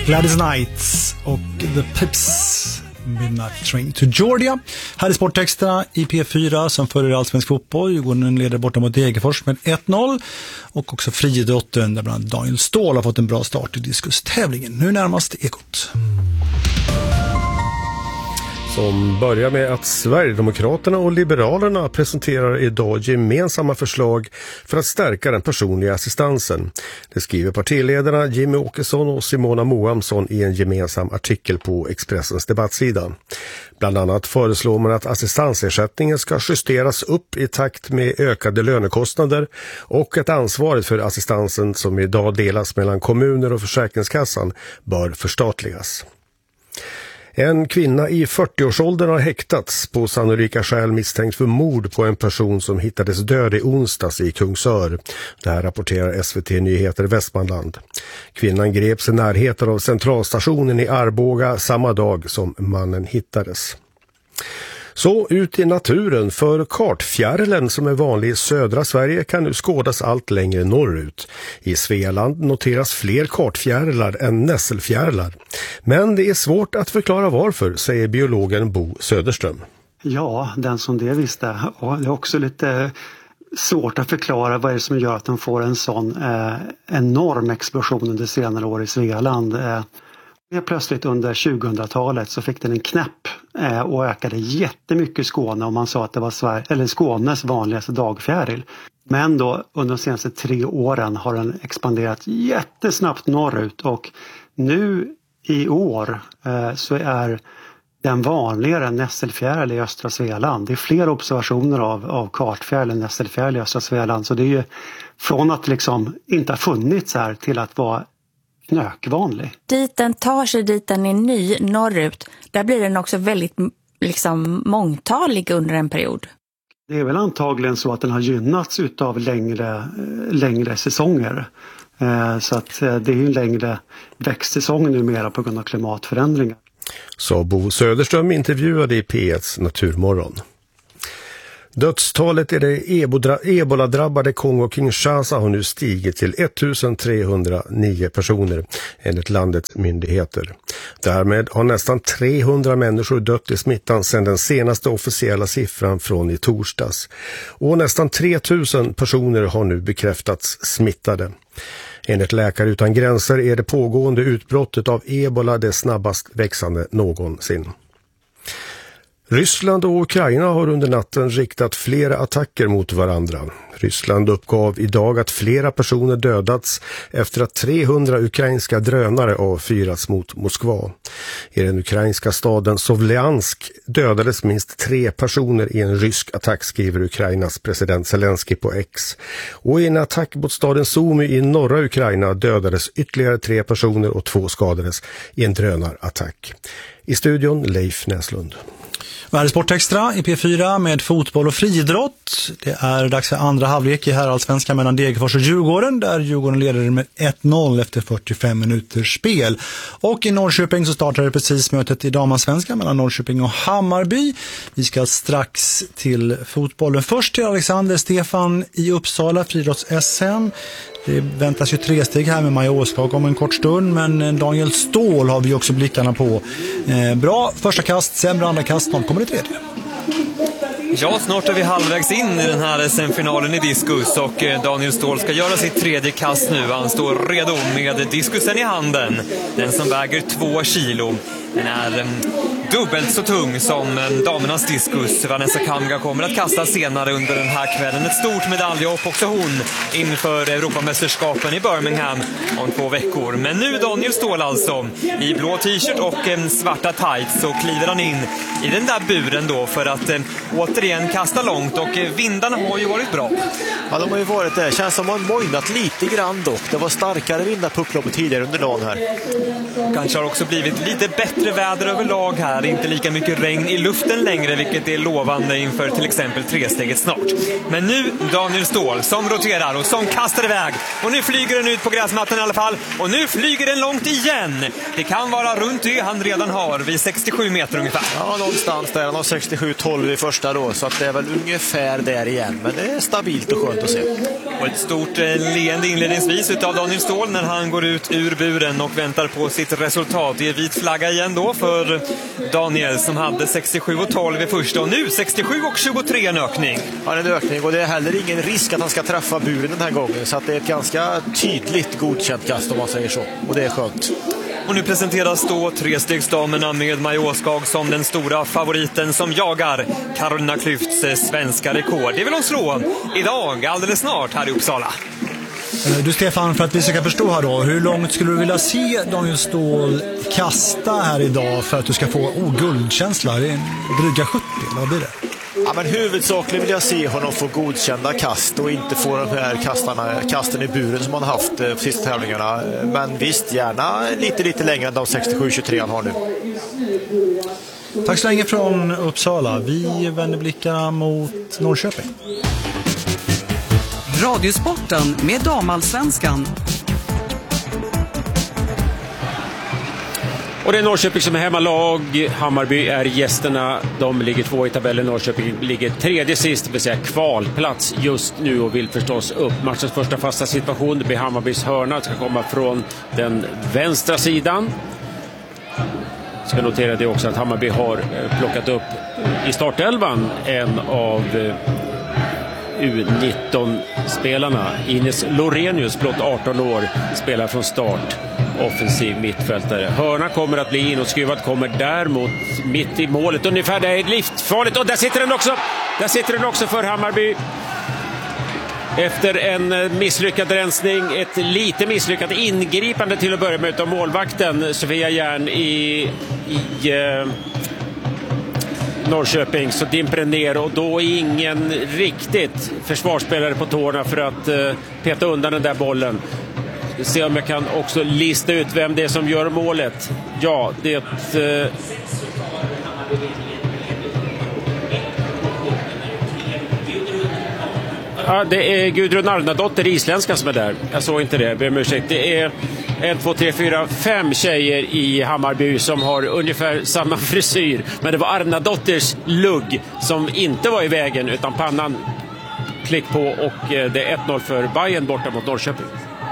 Gladys Knight och The Pips, Midnight Train to Georgia. Här är sporttexterna i P4 som följer allsvensk fotboll. Djurgården leder borta mot Degerfors med 1-0. Och också friidrotten där bland annat Daniel Ståhl har fått en bra start i diskustävlingen. Nu närmast Ekot. Som börjar med att Sverigedemokraterna och Liberalerna presenterar idag gemensamma förslag för att stärka den personliga assistansen. Det skriver partiledarna Jimmy Åkesson och Simona Moamsson i en gemensam artikel på Expressens debattsida. Bland annat föreslår man att assistansersättningen ska justeras upp i takt med ökade lönekostnader och att ansvaret för assistansen som idag delas mellan kommuner och Försäkringskassan bör förstatligas. En kvinna i 40-årsåldern har häktats på sannolika skäl misstänkt för mord på en person som hittades död i onsdags i Kungsör. Det här rapporterar SVT Nyheter Västmanland. Kvinnan greps i närheten av centralstationen i Arboga samma dag som mannen hittades. Så ut i naturen, för kartfjärilen som är vanlig i södra Sverige kan nu skådas allt längre norrut. I Svealand noteras fler kartfjärilar än nässelfjärilar. Men det är svårt att förklara varför, säger biologen Bo Söderström. Ja, den som det visste. Och det är också lite svårt att förklara vad det är som gör att de får en sån enorm explosion under senare år i Svealand. Plötsligt under 2000-talet så fick den en knäpp och ökade jättemycket i Skåne, och man sa att det var Skånes vanligaste dagfjäril. Men då under de senaste 3 åren har den expanderat jättesnabbt norrut, och nu i år så är den vanligare än nässelfjäril i östra Svealand. Det är fler observationer av kartfjäril än nässelfjäril i östra Svealand, så det är ju från att liksom inte ha funnits här till att vara knökvanlig. Dit den tar sig, dit den är ny norrut, där blir den också väldigt mångtalig under en period. Det är väl antagligen så att den har gynnats utav längre säsonger. Så att det är ju en längre växtsäsong numera på grund av klimatförändringar. Så Bo Söderström intervjuade i P1s Naturmorgon. Dödstalet i det ebola-drabbade Kongo-Kinshasa har nu stigit till 1309 personer enligt landets myndigheter. Därmed har nästan 300 människor dött i smittan sedan den senaste officiella siffran från i torsdags. Och nästan 3000 personer har nu bekräftats smittade. Enligt Läkare utan gränser är det pågående utbrottet av ebola det snabbast växande någonsin. Ryssland och Ukraina har under natten riktat flera attacker mot varandra. Ryssland uppgav idag att flera personer dödats efter att 300 ukrainska drönare avfyrats mot Moskva. I den ukrainska staden Sovliansk dödades minst 3 personer i en rysk attack, skriver Ukrainas president Zelensky på X. Och i en attack mot staden Sumy i norra Ukraina dödades ytterligare 3 personer och 2 skadades i en drönarattack. I studion Leif Näslund. Här är sportextra i P4 med fotboll och friidrott. Det är dags för andra halvlek i herrallsvenskan mellan Degerfors och Djurgården, där Djurgården leder med 1-0 efter 45 minuters spel. Och i Norrköping så startar det precis mötet i damallsvenskan mellan Norrköping och Hammarby. Vi ska strax till fotbollen. Först till Alexander Stefan i Uppsala, friidrotts-SM. Det väntas ju 3 steg här med Maja Åskag om en kort stund, men Daniel Ståhl har vi också blickarna på. Bra första kast, sämre andra kast, snart kommer det tredje. Ja, snart är vi halvvägs in i den här SM-finalen i diskus, och Daniel Ståhl ska göra sitt tredje kast nu. Han står redo med diskusen i handen. Den som väger 2 kilo. Den är dubbelt så tung som damernas diskus. Vanessa Kamga kommer att kasta senare under den här kvällen. Ett stort medaljhopp också hon inför Europamästerskapen i Birmingham om 2 veckor. Men nu Daniel Ståhl alltså i blå t-shirt och svarta tights, så kliver han in i den där buren då för att återigen kasta långt, och vindarna har ju varit bra. Ja, de har ju varit det. Känns som man mojnat lite grann dock. Det var starkare vindar på upploppet tidigare under dagen här. Kanske har också blivit lite bättre väder överlag här Det är inte lika mycket regn i luften längre, vilket är lovande inför till exempel tresteget snart. Men nu Daniel Ståhl som roterar och som kastar iväg. Och nu flyger den ut på gräsmattan i alla fall. Och nu flyger den långt igen. Det kan vara runt det han redan har vid 67 meter ungefär. Ja, någonstans där. Han har 67-12 i första då. Så att det är väl ungefär där igen. Men det är stabilt och skönt att se. Och ett stort leende inledningsvis utav Daniel Ståhl när han går ut ur buren och väntar på sitt resultat. Det är vit flagga igen då för Daniel som hade 67-12 i första. Och nu 67-23 en ökning. Ja, en ökning, och det är heller ingen risk att han ska träffa buren den här gången. Så att det är ett ganska tydligt godkänt kast om man säger så. Och det är skönt. Och nu presenteras då trestegsdamerna med Maja Åskag som den stora favoriten som jagar Carolina Klüfts svenska rekord. Det vill hon slå idag, alldeles snart här i Uppsala. Du Stefan, för att vi ska förstå här då, hur långt skulle du vilja se Daniel Ståhl kasta här idag för att du ska få guldkänsla? Det är en dryga 70, vad blir det? Ja, men huvudsakligen vill jag se honom få godkända kast och inte få de här kasten i buren som han haft på sista tävlingarna. Men visst, gärna lite längre än de 67-23 han har nu. Tack så länge från Uppsala. Vi vänder blickarna mot Norrköping. Radiosporten med Damallsvenskan. Och det är Norrköping som är hemmalag. Hammarby är gästerna. De ligger 2 i tabellen. Norrköping ligger 3 sist, det vill säga kvalplats just nu och vill förstås upp. Matchens första fasta situation, det blir Hammarbys hörna. Det ska komma från den vänstra sidan. Jag ska notera det också att Hammarby har plockat upp i startelvan en av U19-spelarna. Ines Lorenius, blott 18 år, spelar från start. Offensiv mittfältare. Hörna kommer att bli inåtskruvad, kommer däremot mitt i målet. Ungefär där är livsfarligt. Och där sitter den också. Där sitter den också för Hammarby. Efter en misslyckad rensning, ett lite misslyckat ingripande till att börja med av målvakten Sofia Järn i Norrköping, så dimper den ner och då är ingen riktigt försvarsspelare på tårna för att peta undan den där bollen. Se om jag kan också lista ut vem det är som gör målet. Ja, det är Gudrun Arnadotter, isländska, som är där. Jag såg inte det, ber om ursäkt. Det är 1, 2, 3, 4, 5 tjejer i Hammarby som har ungefär samma frisyr. Men det var Arnadotters lugg som inte var i vägen, utan pannan klick på, och det är 1-0 för Bayern borta mot Norrköping.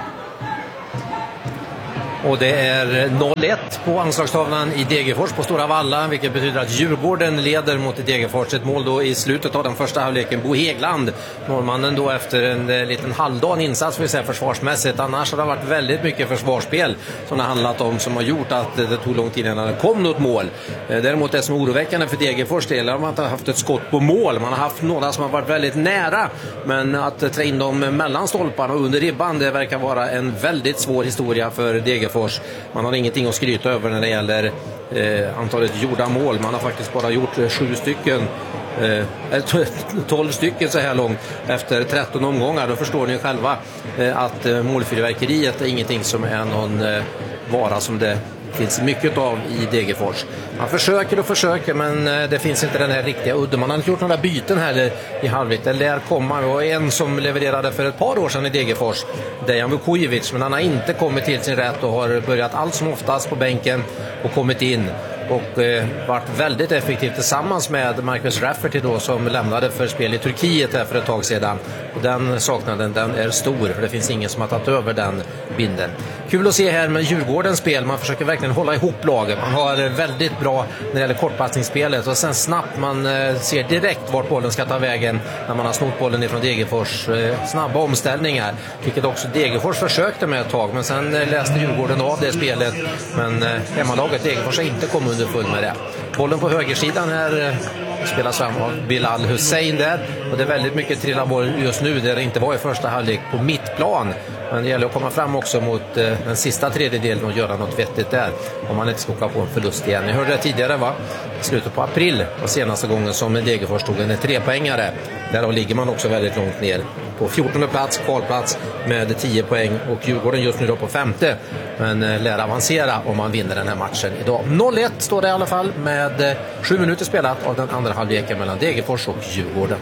Och det är 0-1 på anslagstavlan i Degerfors på Stora Valla, vilket betyder att Djurgården leder mot Degerfors. Ett mål då i slutet av den första halvleken. Bo Hegland, norrmannen, då efter en liten halvdan insats för sig försvarsmässigt. Annars har det varit väldigt mycket försvarsspel som det handlat om, som har gjort att det tog lång tid innan det kom något mål. Däremot det som är oroväckande för Degerfors del är att man inte har haft ett skott på mål. Man har haft några som har varit väldigt nära, men att trä in dem mellan stolparna och under ribban, det verkar vara en väldigt svår historia för Degerfors. Man har ingenting att skryta över när det gäller antalet gjorda mål. Man har faktiskt bara gjort 12 stycken så här långt efter 13 omgångar. Då förstår ni själva att målfyrverkeriet är ingenting som är någon vara som det finns mycket av i Degerfors. Man försöker, men det finns inte den här riktiga udden. Man har inte gjort några byten heller i halvlek. Det lär komma. Det var en som levererade för ett par år sedan i Degerfors, Dejan Vukojevic, men han har inte kommit till sin rätt och har börjat allt som oftast på bänken och kommit in och varit väldigt effektivt tillsammans med Marcus Rafferty då, som lämnade för spel i Turkiet här för ett tag sedan. Och den saknaden, den är stor, för det finns ingen som har tagit över den binden. Kul att se här med Djurgårdens spel. Man försöker verkligen hålla ihop laget. Man har väldigt bra när det gäller kortpassningsspelet, och sen snabbt man ser direkt vart bollen ska ta vägen när man har snott bollen ifrån Degerfors. Snabba omställningar, vilket också Degerfors försökte med ett tag, men sen läste Djurgården av det spelet. Men hemmalaget Degerfors har inte kommit underfull med det. Bollen på högersidan här spelas fram av Bilal Hussein där. Och det är väldigt mycket trilla boll just nu där det inte var i första halvlek på mittplan. Men det gäller att komma fram också mot den sista tredjedelen och göra något vettigt där. Om man inte ska åka på en förlust igen. Ni hörde det tidigare, va? I slutet på april var senaste gången som Degerfors tog en 3-poängare. Där ligger man också väldigt långt ner på 14:e plats, kvalplats med 10 poäng. Och Djurgården just nu då på 5:e. Men lär avancera om man vinner den här matchen idag. 0-1 står det i alla fall med 7 minuter spelat av den andra halvleken mellan Degerfors och Djurgården.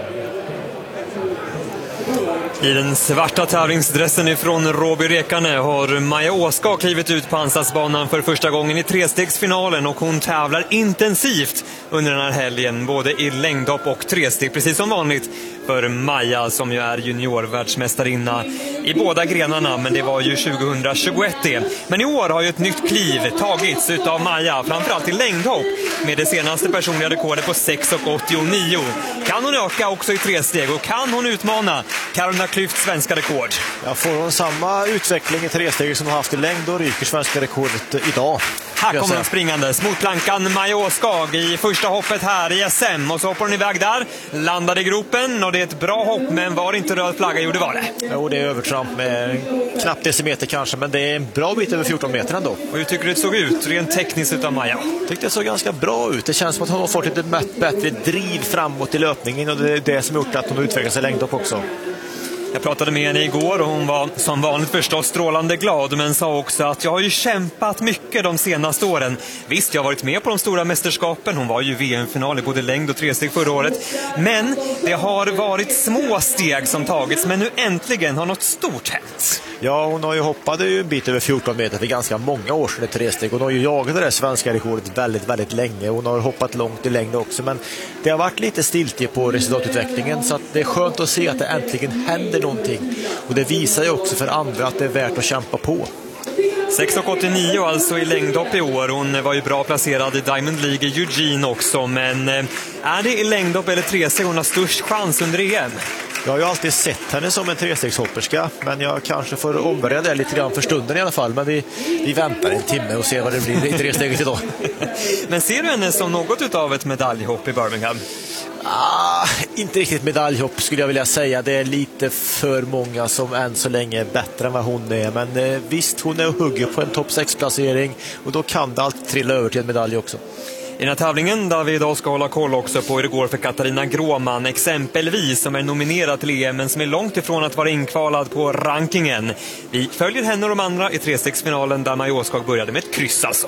I den svarta tävlingsdressen ifrån Råby Rekane har Maja Åskag klivit ut på ansatsbanan för första gången i trestegsfinalen, och hon tävlar intensivt under den här helgen, både i längdhopp och tresteg, precis som vanligt för Maja som ju är juniorvärldsmästarinna i båda grenarna, men det var ju 2021 det. Men i år har ju ett nytt kliv tagits utav Maja, framförallt i längdhopp, med det senaste personliga rekordet på 6,89. Kan hon öka också i tresteg, och kan hon utmana Carolina Klüfts svenska rekord? Ja, får hon samma utveckling i tresteg som hon haft i längd, och ryker svenska rekordet idag. Här kommer hon springandes mot plankan, Maja Åskag i första hoppet här i SM, och så hoppar hon iväg där, landade i gropen, och det är ett bra hopp, men var det inte röd flagga? Jo, det var det. Jo, det är övertramp med knappt decimeter kanske, men det är en bra bit över 14 meter ändå. Och hur tycker du det såg ut rent tekniskt utav Maja? Jag tyckte det såg ganska bra ut. Det känns som att hon har fått lite bättre driv framåt i löpningen, och det är det som gjort att hon utvecklas i längdhopp också. Jag pratade med henne igår och hon var som vanligt förstås strålande glad, men sa också att jag har ju kämpat mycket de senaste åren. Visst, jag har varit med på de stora mästerskapen. Hon var ju VM-final i både längd och tresteg förra året. Men det har varit små steg som tagits, men nu äntligen har något stort hänt. Ja, hon har ju hoppat ju en bit över 14 meter för ganska många år sedan i tresteg. Hon har ju jagat det där svenska rekordet väldigt, väldigt länge. Hon har hoppat långt i längd också, men det har varit lite stiltje på resultatutvecklingen, så att det är skönt att se att det äntligen händer någonting. Och det visar ju också för andra att det är värt att kämpa på. 6,89 alltså i längdhopp i år. Hon var ju bra placerad i Diamond League i Eugene också, men är det i längdhopp eller tresteg hon har störst chans under EM? Jag har ju alltid sett henne som en trestegshopperska, men jag kanske får omvärdera det lite grann för stunden i alla fall. Men vi väntar en timme och ser vad det blir i tresteget idag. Men ser du henne som något av ett medaljhopp i Birmingham? Inte riktigt medaljhopp skulle jag vilja säga. Det är lite för många som än så länge är bättre än vad hon är. Men visst, hon är och hugger på en topp 6-placering, och då kan det alltid trilla över till en medalj också. I den här tävlingen där vi idag ska hålla koll också på hur det går för Katarina Gråman exempelvis, som är nominerad till EM men som är långt ifrån att vara inkvalad på rankingen. Vi följer henne och de andra i trestegsfinalen där Maja Åskag började med ett kryss alltså.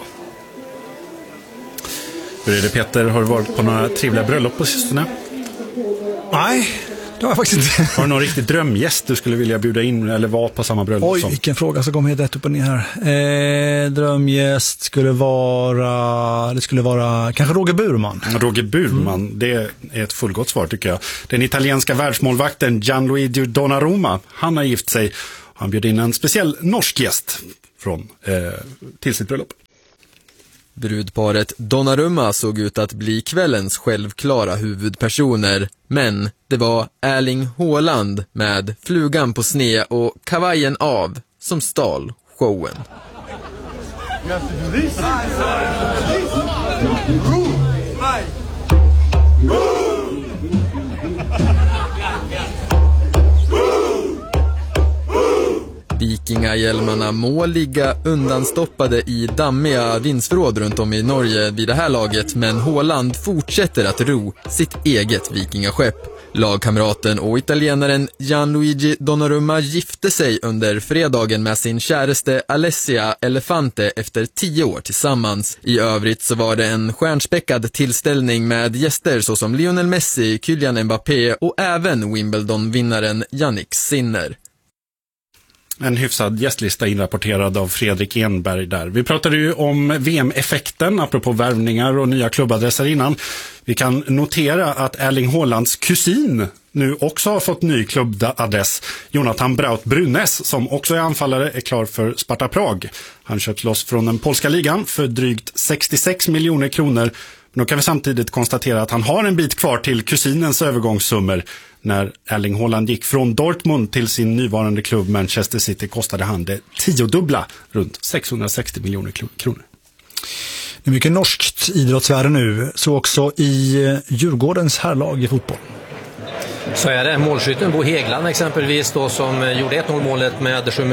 Hur är det, Peter? Har du varit på några trevliga bröllop på sistone? Nej, det har jag faktiskt inte. Har du någon riktig drömgäst du skulle vilja bjuda in eller vara på samma bröllop? Oj, vilken fråga som kommer helt rätt upp och ner här. Drömgäst skulle vara kanske Roger Burman. Roger Burman, det är ett fullgott svar tycker jag. Den italienska världsmålvakten Gianluigi Donnarumma, han har gift sig. Han bjöd in en speciell norsk gäst till sitt bröllop. Brudparet Donnarumma såg ut att bli kvällens självklara huvudpersoner, men det var Erling Haaland med flugan på sne och kavajen av som stal showen. Vikingahjälmarna må ligga undanstoppade i dammiga vindsförråd runt om i Norge vid det här laget, men Haaland fortsätter att ro sitt eget vikingaskepp. Lagkamraten och italienaren Gianluigi Donnarumma gifte sig under fredagen med sin käraste Alessia Elefante efter 10 år tillsammans. I övrigt så var det en stjärnspäckad tillställning med gäster såsom Lionel Messi, Kylian Mbappé och även Wimbledon-vinnaren Jannik Sinner. En hyfsad gästlista inrapporterad av Fredrik Enberg där. Vi pratade ju om VM-effekten apropå värvningar och nya klubbadresser innan. Vi kan notera att Erling Haalands kusin nu också har fått ny klubbadress. Jonathan Braut Brunes, som också är anfallare, är klar för Sparta Prag. Han köpt loss från den polska ligan för drygt 66 miljoner kronor. Men då kan vi samtidigt konstatera att han har en bit kvar till kusinens övergångssummor. När Erling Haaland gick från Dortmund till sin nuvarande klubb Manchester City kostade han det 10-dubbla, runt 660 miljoner kronor. Det är mycket norskt runt idrottsvärlden nu, så också i Djurgårdens herrlag i fotboll. Så är det. Målskytten Bo Hegland exempelvis då, som gjorde 1-0-målet med 2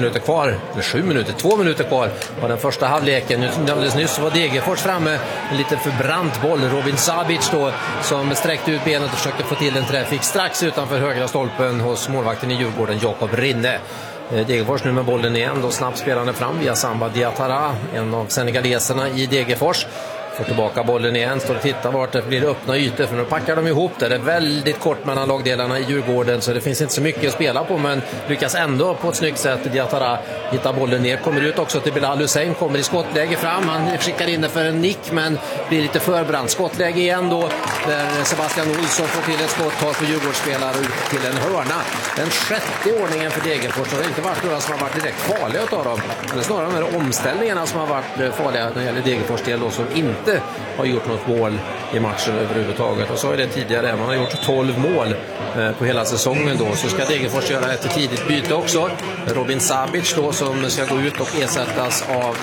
minuter kvar var den första halvleken. Alldeles nyss var Degerfors framme, en lite förbrant boll. Robin Sabic då, som sträckte ut benet och försökte få till en träff, fick strax utanför högra stolpen hos målvakten i Djurgården, Jakob Rinne. Degerfors nu med bollen igen, då snabbt spelande fram via Samba Diatara, en av senegaleserna i Degerfors. Får tillbaka bollen igen, står och tittar vart det blir öppna ytor, för nu packar de ihop det. Det är väldigt kort mellan lagdelarna i Djurgården, så det finns inte så mycket att spela på, men lyckas ändå på ett snyggt sätt Diatara hitta bollen ner, kommer ut också till Bilal Hussein, kommer i skottläge fram, han skickar in det för en nick men blir lite förbrant. Skottläge igen då, där Sebastian Olsson får till ett skott, tar på Djurgårdsspelare ut till en hörna. Den 6:e ordningen för Degerfors, och det har inte varit några som har varit direkt farliga utav dem. Det är snarare de här omställningarna som har varit farliga när det gäller Degerfors del då, som inte har gjort något mål i matchen överhuvudtaget. Och så är det tidigare, man har gjort 12 mål på hela säsongen då. Så ska Degerfors göra ett tidigt byte också. Robin Sabic då, som ska gå ut och ersättas av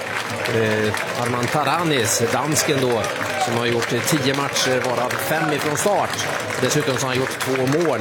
Arman Taranis, dansken då, som har gjort 10 matcher varav 5 ifrån start. Dessutom så har han gjort 2 mål.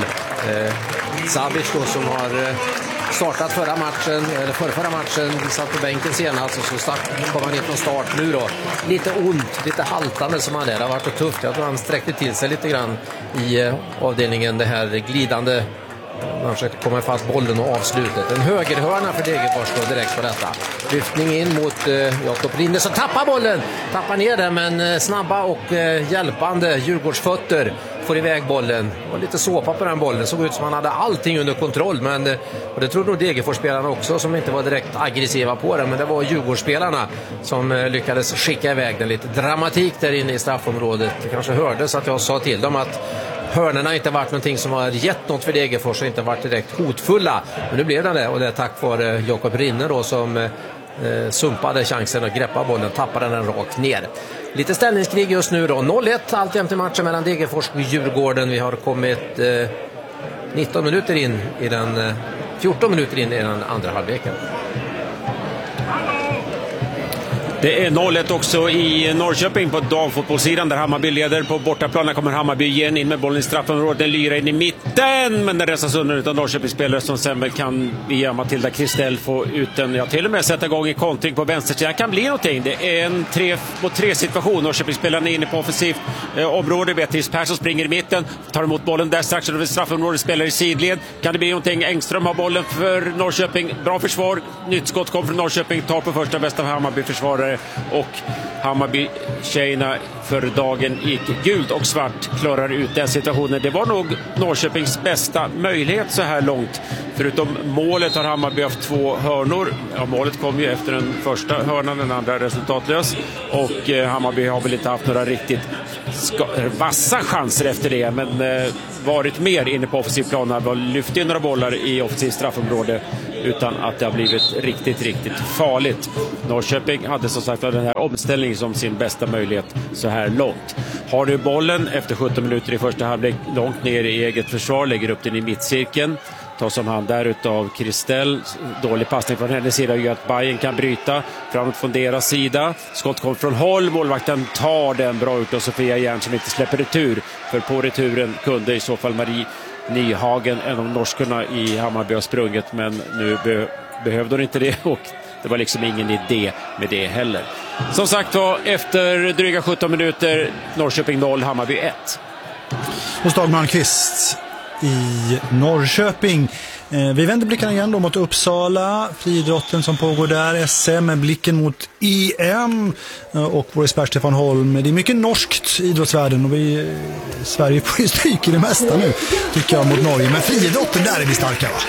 Sabic då, som har startat förra matchen, satt på bänken senast, och så kom han in från start nu då. Lite ont, lite haltande som han är. Det har varit tufft. Jag tror han sträckte till sig lite grann i avdelningen, det här glidande. Han försökte komma fast bollen och avslutet. En högerhörna för Degerfors då direkt på detta. Lyftning in mot Jakob Rinne, som tappar bollen. Tappar ner den, men snabba och hjälpande Djurgårdsfötter får iväg bollen. Det var lite såpa på den bollen. Såg ut som han hade allting under kontroll. Och det trodde nog Degerfors-spelarna också, som inte var direkt aggressiva på den. Men det var Djurgårdsspelarna som lyckades skicka iväg den. Lite dramatik där inne i straffområdet. Det kanske hördes att jag sa till dem att hörnorna inte varit någonting som har gett något för Degerfors och inte varit direkt hotfulla. Men nu blev det, och det är tack vare Jakob Rinne då, som sumpade chansen att greppa bollen, tappade den rakt ner. Lite ställningskrig just nu då. 0-1 alltjämt i matchen mellan Degerfors och Djurgården. Vi har kommit 14 minuter in i den andra halvleken. Det är 0-1 också i Norrköping på damfotbollssidan, där Hammarby leder. På bortaplanen kommer Hammarby igen in med bollen i straffområdet. Den lyrar in i mitten, men den resas under av Norrköpingsspelare som sen väl kan via Matilda Kristell få ut den. Ja, till och med sätta igång i kontring på vänstersidan. Kan bli någonting. Det är en 3-mot-3 situation. Norrköpingsspelarna är inne på offensivt område. Beatrice Persson springer i mitten, tar emot bollen där strax över straffområdet, spelar i sidled. Kan det bli någonting? Engström har bollen för Norrköping. Bra försvar. Nytt skott kom från Norrköping. Tar på första bästa Hammarby-försvarare. Och Hammarby-tjejerna för dagen i gult och svart klarar ut den situationen. Det var nog Norrköpings bästa möjlighet så här långt. Förutom målet har Hammarby haft 2 hörnor. Ja, målet kom ju efter den första hörnan, den andra resultatlös. Och Hammarby har väl inte haft några riktigt vassa chanser efter det, men varit mer inne på offensiv plan. Har lyft in några bollar i offensiv straffområde utan att det har blivit riktigt farligt. Norrköping hade som sagt den här omställningen som sin bästa möjlighet så här långt. Har nu bollen efter 17 minuter i första halvlek långt ner i eget försvar, lägger upp den i mittcirkeln. Tas som hand där utav Kristell. Dålig passning från hennes sida gör att Bayern kan bryta framåt från deras sida. Skott kom från håll. Målvakten tar den bra ut, och Sofia Järn som inte släpper retur. För på returen kunde i så fall Marie Nyhagen, en av norskorna i Hammarby, har sprungit. Men nu behövde hon inte det, och det var liksom ingen idé med det heller. Som sagt var, efter dryga 17 minuter, Norrköping 0, Hammarby 1. Hos Dag Malmqvist i Norrköping. Vi vänder blickarna igen då mot Uppsala, friidrotten som pågår där, SM med blicken mot EM och vår expert Stefan Holm. Det är mycket norskt i idrottsvärlden, och Sverige får ju stryk i det mesta nu, tycker jag, mot Norge. Men friidrotten, där är vi starka, va?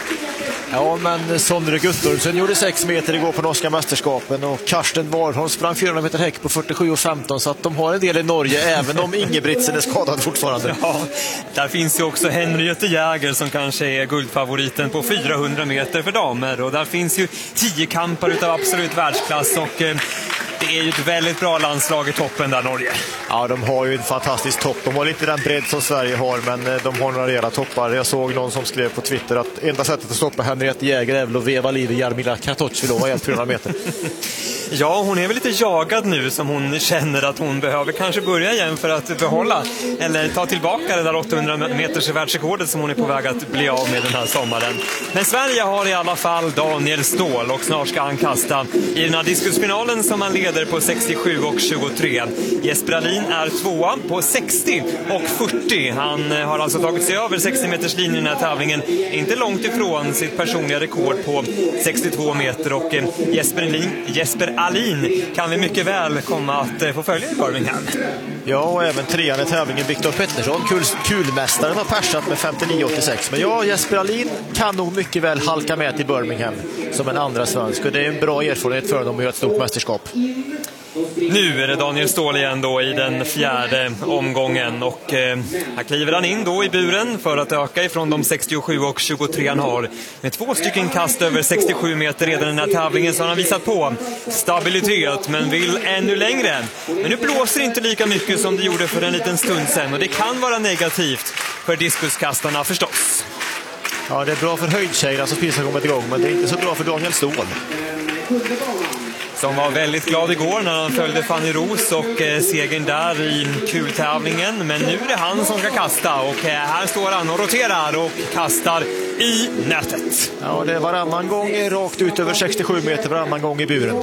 Ja, men Sondre Guttormsen gjorde 6 meter igår på norska mästerskapen, och Karsten Warholm sprang 400 meter häck på 47,15, så att de har en del i Norge, även om Ingebrigtsen är skadad fortfarande. Ja, där finns ju också Henriette Jäger som kanske är guldfavoriten på 400 meter för damer, och där finns ju 10 kampar utav absolut världsklass, och det är ju ett väldigt bra landslag i toppen där, Norge. Ja, de har ju en fantastisk topp. De har inte den bredd som Sverige har, men de har några rejäla toppar. Jag såg någon som skrev på Twitter att enda sättet att stoppa Henriette Jäger är väl att veva liv i Jarmila Katochvilova i 400 meter. Ja, hon är väl lite jagad nu som hon känner att hon behöver kanske börja igen för att behålla eller ta tillbaka det där 800 meters världsrekordet som hon är på väg att bli av med den här sommaren. Men Sverige har i alla fall Daniel Ståhl och snart ska han kasta i den här diskusfinalen som han leder på 67 och 23. Jesper Alin är tvåa på 60 och 40. Han har alltså tagit sig över 60 meters linjen i den här tävlingen, inte långt ifrån sitt personliga rekord på 62 meter, och Jesper Alin kan vi mycket väl komma att få följa i Birmingham. Ja, och även trean i tävlingen Viktor Pettersson, kulmästaren, har persat med 59,86. Men ja, Jesper Alin kan nog mycket väl halka med till Birmingham som en andra svensk, och det är en bra erfarenhet för dem att göra ett stort mästerskap. Nu är det Daniel Ståhl igen då i den fjärde omgången, och här kliver han in då i buren för att öka ifrån de 67 och 23 han har. Med 2 stycken kast över 67 meter redan i den här tävlingen så har han visat på stabilitet, men vill ännu längre. Men nu blåser det inte lika mycket som det gjorde för en liten stund sedan, och det kan vara negativt för diskuskastarna förstås. Ja, det är bra för höjdtjejerna som precis har kommit igång, men det är inte så bra för Daniel Ståhl. Som var väldigt glad igår när han följde Fanny Ros och segern där i kultävlingen. Men nu är det han som ska kasta, och här står han och roterar och kastar i nätet. Ja, det är varannan gång rakt ut över 67 meter, varannan gång i buren.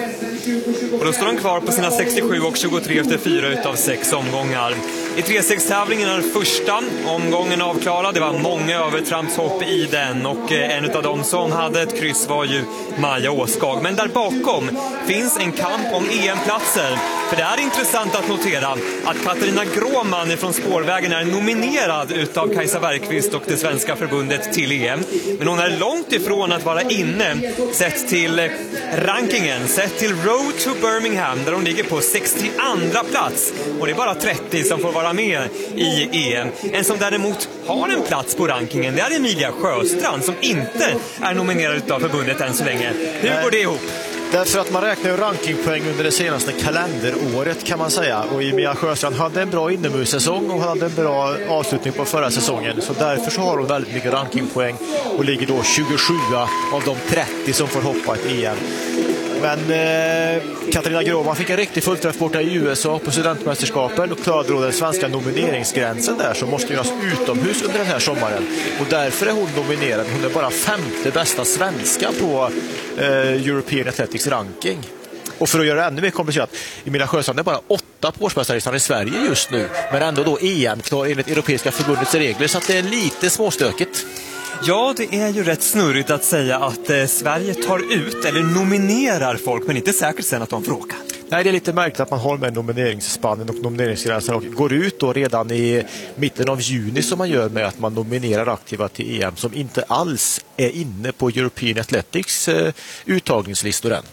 Och då står han kvar på sina 67 och 23 efter 4 utav 6 omgångar. I 3-6-tävlingen är första omgången avklarad. Det var många övertrampshopp i den, och en av dem som hade ett kryss var ju Maja Åskag. Men där bakom finns en kamp om EM-platser. För det är intressant att notera att Katarina Gråman från Spårvägen är nominerad utav Kajsa Bergqvist och det svenska förbundet till EM. Men hon är långt ifrån att vara inne sett till rankingen, sett till Road to Birmingham, där hon ligger på 62:a plats. Och det är bara 30 som får vara med i EM. En som däremot har en plats på rankingen, det är Emilia Sjöstrand, som inte är nominerad utav förbundet än så länge. Hur går det ihop? Därför att man räknar ju rankingpoäng under det senaste kalenderåret, kan man säga. Och Emilia Sjöstrand hade en bra inomhussäsong och hade en bra avslutning på förra säsongen. Så därför så har hon väldigt mycket rankingpoäng och ligger då 27 av de 30 som får hoppa ett EM. Men Katarina Gråman fick en riktig fullträff borta i USA på studentmästerskapen och klarade då den svenska nomineringsgränsen där, som måste göras utomhus under den här sommaren. Och därför är hon nominerad. Hon är bara 5:e bästa svenska på European Athletics ranking. Och för att göra det ännu mer komplicerat, Emilia Sjöstrand är bara 8 på årsmästarlistan i Sverige just nu, men ändå då EM-klar enligt Europeiska förbundets regler, så att det är lite småstökigt. Ja, det är ju rätt snurrigt att säga att Sverige tar ut eller nominerar folk, men inte säkert sen att de får åka. Nej, det är lite märkligt att man har med nomineringsspannen och nomineringsgränsen och går ut då redan i mitten av juni, som man gör med att man nominerar aktiva till EM som inte alls är inne på European Athletics uttagningslistor än.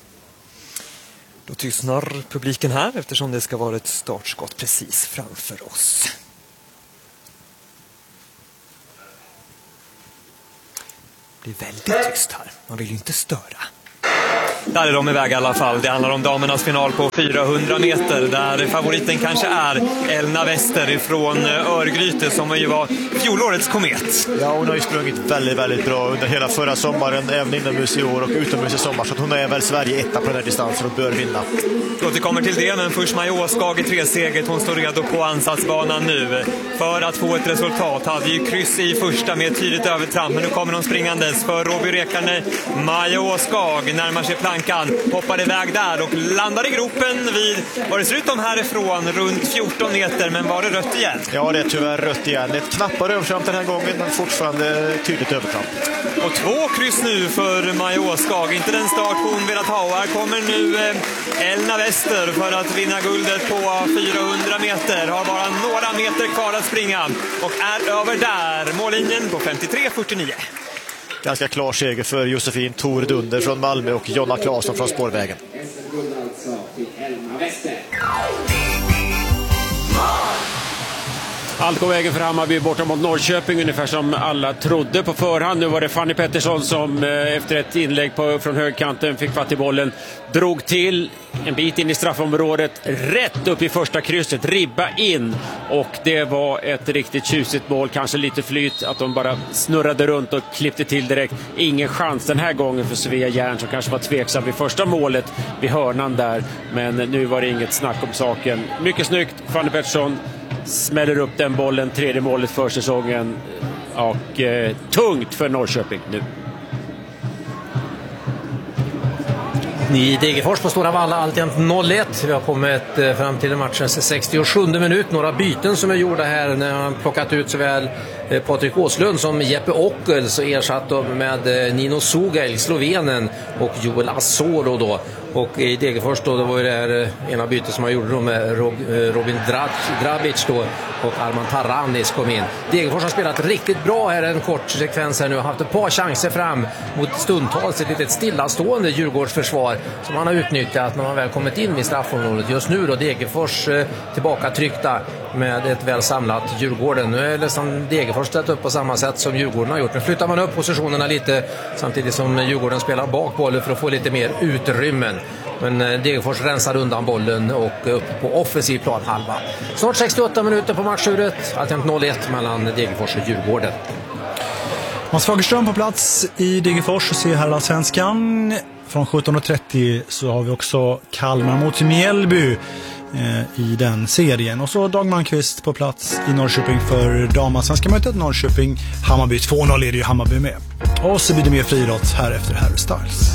Då tystnar publiken här eftersom det ska vara ett startskott precis framför oss. Det är väldigt tyst här. Man vill ju inte störa. Där är de iväg i alla fall. Det handlar om damernas final på 400 meter där favoriten kanske är Elna Wester ifrån Örgryte, som ju var fjolårets komet. Ja, hon har ju sprungit väldigt, väldigt bra under hela förra sommaren, även inomhus i år och utomhus i sommar, så att hon är väl Sverige etta på den här distansen och bör vinna. Då vi kommer till det, men först Maja Åskag i 3-seget. Hon står redo på ansatsbanan nu för att få ett resultat. Hade ju kryss i första med ett tydligt övertramp, men nu kommer hon springandes för Roby Rekarne. Maja Åskag närmar sig plankan, hoppar iväg där och landar i gropen vid, vad det ser ut om härifrån, runt 14 meter, men var det rött igen? Ja, det är tyvärr rött igen. Ett knappare övertramp den här gången, men fortfarande tydligt övertramp. Och 2 kryss nu för Maja Åskag, inte den start hon velat ha. Här kommer nu Elna Wester för att vinna guldet på 400 meter. Har bara några meter kvar att springa och är över där. Mållinjen på 53,49. Ganska klar seger för Josefin Thor Dunder från Malmö och Jonna Claesson från Spårvägen. Allt går vägen för Hammarby borta mot Norrköping, ungefär som alla trodde på förhand. Nu var det Fanny Pettersson som efter ett inlägg från högkanten fick fatt i bollen, drog till en bit in i straffområdet, rätt upp i första krysset, ribba in, och det var ett riktigt tjusigt mål. Kanske lite flyt att de bara snurrade runt och klippte till direkt. Ingen chans den här gången för Svea Järn, som kanske var tveksam vid första målet vid hörnan där, men nu var det inget snack om saken. Mycket snyggt, Fanny Pettersson smäller upp den bollen, tredje målet för säsongen, och tungt för Norrköping nu. I Degerfors på Stora Valla, alltjämt 0-1. Vi har kommit fram till matchens 67 minut. Några byten som är gjorda här när man plockat ut såväl Patrik Åslund som Jeppe Ockel, så ersatt med Nino Sugail, Slovenen, och Joel Asoro då. Och i Degerfors då var det här ena bytet som man gjorde då med Robin Drabic då, och Arman Taranis kom in. Degerfors har spelat riktigt bra här, en kort sekvens här nu, har haft ett par chanser fram mot stundtals ett litet stillastående Djurgårdsförsvar som man har utnyttjat när man väl kommit in i straffområdet. Just nu då Degerfors tillbaka tryckta med ett väl samlat Djurgården. Nu är nästan Degerfors ställt upp på samma sätt som Djurgården har gjort. Nu flyttar man upp positionerna lite samtidigt som Djurgården spelar bak bollen för att få lite mer utrymmen. Men Degerfors rensar undan bollen och upp på offensiv plan halva. Snart 68 minuter på matchuret. Alltjämt 0-1 mellan Degerfors och Djurgården. Hans Fagerström på plats i Degerfors och ser här allsvenskan. Från 17.30 så har vi också Kalmar mot Mjällby i den serien. Och så Dag Malmqvist på plats i Norrköping för damallsvenska mötet. Norrköping, Hammarby 2-0 är det ju Hammarby med. Och så blir det mer friidrott här efter Harry Styles.